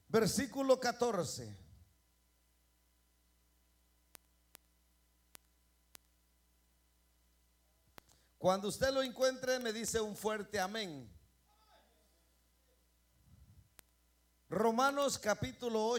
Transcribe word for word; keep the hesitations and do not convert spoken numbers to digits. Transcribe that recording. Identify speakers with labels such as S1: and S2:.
S1: Versículo catorce. Cuando usted lo encuentre, me dice un fuerte amén. Romanos capítulo ocho.